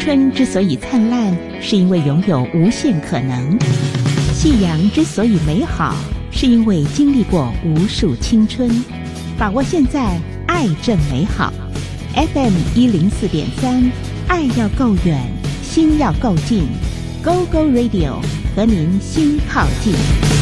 春之所以灿烂，是因为拥有无限可能；夕阳之所以美好，是因为经历过无数青春。把握现在，爱正美好。FM 104.3，爱要够远，心要够近。Go Go Radio， 和您心靠近。